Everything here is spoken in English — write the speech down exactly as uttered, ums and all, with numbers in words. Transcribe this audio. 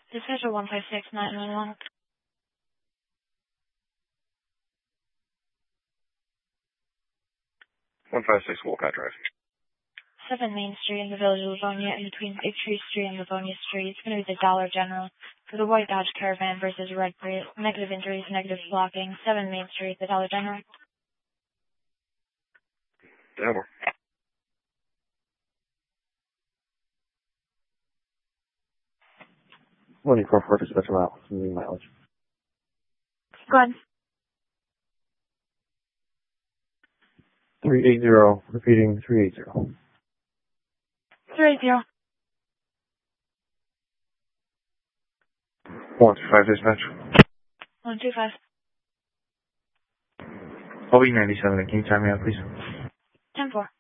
Dispatcher one five six nine one one. one five six Wolcott Drive. seven Main Street in the Village of Livonia, in between Big Tree Street and Livonia Street. It's going to be the Dollar General for the white Dodge Caravan versus red Prius. Negative injuries, negative blocking. seven Main Street, the Dollar General. Downward. one four four dispatcher mile, moving mileage. Go ahead. three eight zero, repeating three eight zero. three eight zero. one two five dispatch. one two five. I'll be ninety-seven. Can you time me out, please? ten four.